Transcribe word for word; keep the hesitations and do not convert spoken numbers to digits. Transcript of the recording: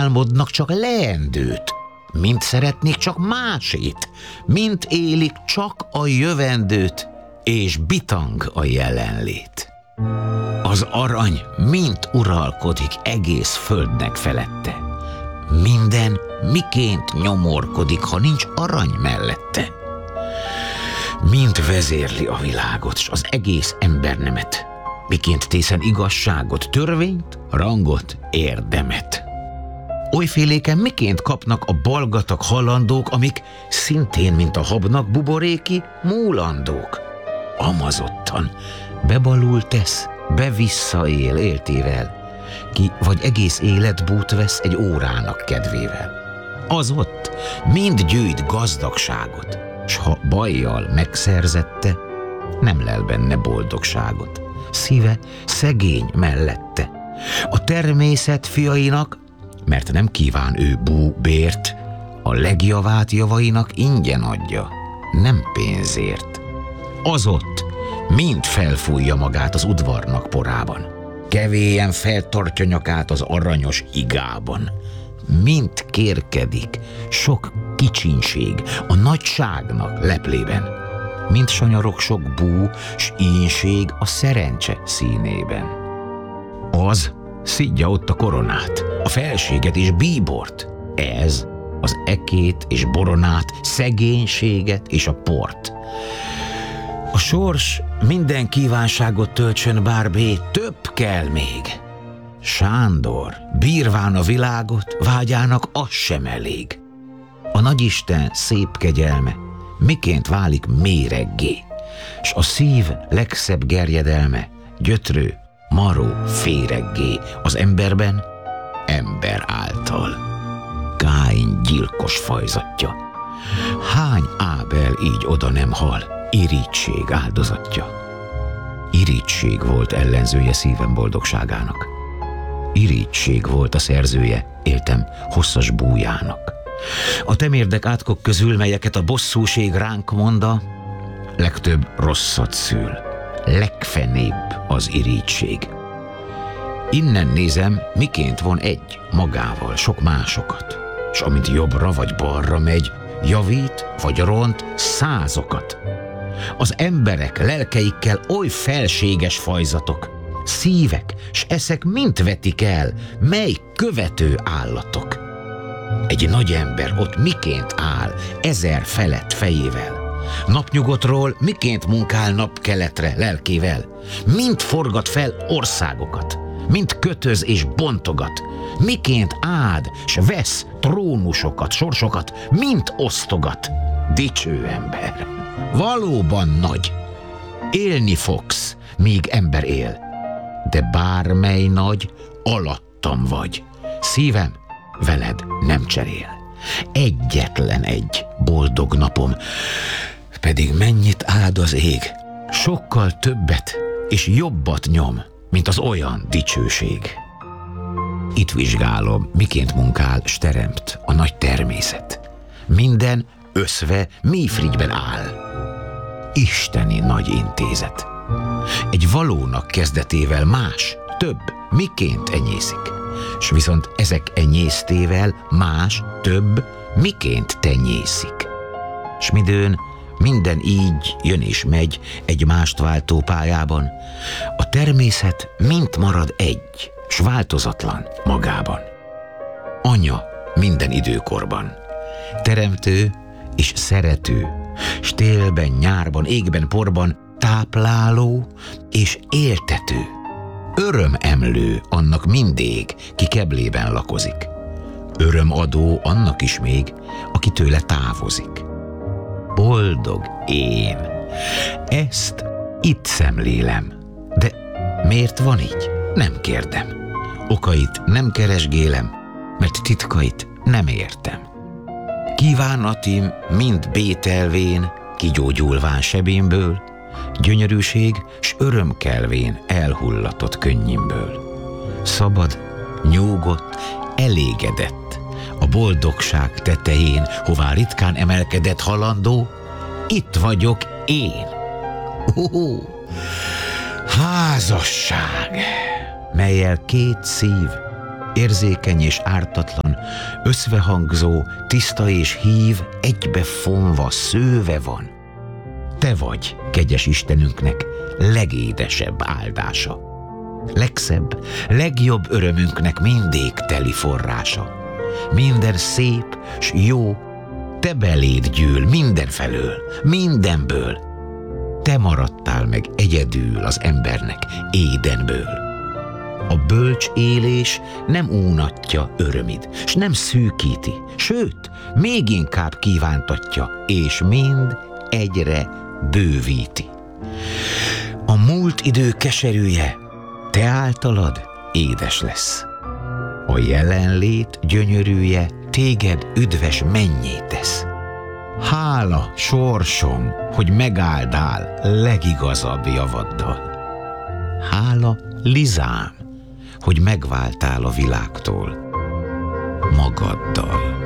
álmodnak csak leendőt, mint szeretnék csak másét, mint élik csak a jövendőt, és bitang a jelenlét. Az arany mind uralkodik egész földnek felette. Minden miként nyomorkodik, ha nincs arany mellette. Mind vezérli a világot, s az egész embernemet, miként tészen igazságot, törvényt, rangot, érdemet. Olyféléken miként kapnak a balgatak halandók, amik szintén, mint a habnak buboréki, múlandók. Amazottan bebalul tesz, be-visszaél éltével, ki vagy egész életbút vesz egy órának kedvével. Az ott mind gyűjt gazdagságot, s ha bajjal megszerzette, nem lel benne boldogságot. Szíve szegény mellette. A természet fiainak, mert nem kíván ő búbért, a legjavát javainak ingyen adja, nem pénzért. Az ott mind felfújja magát az udvarnak porában, kevélyen feltartja nyakát az aranyos igában. Mind kérkedik sok kicsinség a nagyságnak leplében, mint sanyarok sok bú s ínség a szerencse színében. Az szidja ott a koronát, a felséget és bíbort, ez az ekét és boronát, szegénységet és a port. A sors minden kívánságot töltsön, bárbé, több kell még. Sándor, bírván a világot, vágyának az sem elég. A nagyisten szép kegyelme miként válik méreggé, s a szív legszebb gerjedelme gyötrő, maró féreggé az emberben, ember által. Káin gyilkos fajzatja, hány Ábel így oda nem hal, irigység áldozatja. Irigység volt ellenzője szívem boldogságának. Irigység volt a szerzője éltem hosszas bújának. A temérdek átkok közül, melyeket a bosszúség ránk monda, legtöbb rosszat szül, legfenébb az irigység. Innen nézem, miként von egy magával sok másokat, s amint jobbra vagy balra megy, javít vagy ront százokat. Az emberek lelkeikkel oly felséges fajzatok, szívek s eszek mind vetik el, mely követő állatok. Egy nagy ember ott miként áll ezer felett fejével, napnyugodtról miként munkál napkeletre lelkével, mind forgat fel országokat, mind kötöz és bontogat, miként áld s vesz trónusokat, sorsokat, mind osztogat. Dicső ember, valóban nagy, élni fogsz, míg ember él, de bármely nagy, alattam vagy. Szívem veled nem cserél. Egyetlen egy boldog napom, pedig mennyit áld az ég, sokkal többet és jobbat nyom, mint az olyan dicsőség. Itt vizsgálom, miként munkál s teremt a nagy természet. Minden összve mélyfrigyben áll. Isteni nagy intézet. Egy valónak kezdetével más, több, miként enyészik, s viszont ezek enyésztével más, több, miként tenyészik. S midőn minden így jön és megy egymást váltó pályában, a természet mind marad egy, s változatlan magában. Anya minden időkorban, teremtő és szerető, s télben, nyárban, égben, porban tápláló és éltető, örömemlő annak mindig, ki keblében lakozik, örömadó annak is még, aki tőle távozik. Boldog én, ezt itt szemlélem, de miért van így? Nem kérdem. Okait nem keresgélem, mert titkait nem értem. Kívánatim mind bételvén, kigyógyulván sebémből, gyönyörűség s örömkelvén elhullatott könnyimből. Szabad, nyugodt, elégedett, a boldogság tetején, hová ritkán emelkedett halandó, itt vagyok én. Ó, házasság, mellyel két szív érzékeny és ártatlan, összvehangzó, tiszta és hív, egybe fonva, szőve van. Te vagy, kegyes Istenünknek, legédesebb áldása. Legszebb, legjobb örömünknek mindig teli forrása. Minden szép s jó, te beléd gyűl mindenfelől, mindenből. Te maradtál meg egyedül az embernek Édenből. A bölcs élés nem únatja örömid, s nem szűkíti, sőt, még inkább kívántatja, és mind egyre bővíti. A múlt idő keserűje te általad édes lesz. A jelenlét gyönyörűje téged üdves mennyé tesz. Hála, sorsom, hogy megáldál legigazabb javaddal. Hála, Lizám, hogy megváltál a világtól magaddal.